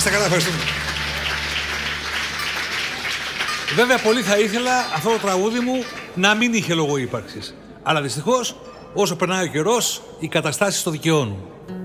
είστε καλά, ευχαριστούμε. Βέβαια, πολύ θα ήθελα αυτό το τραγούδι μου να μην είχε λόγο ύπαρξης. Αλλά δυστυχώς, όσο περνάει ο καιρός, οι καταστάσεις το δικαιώνουν.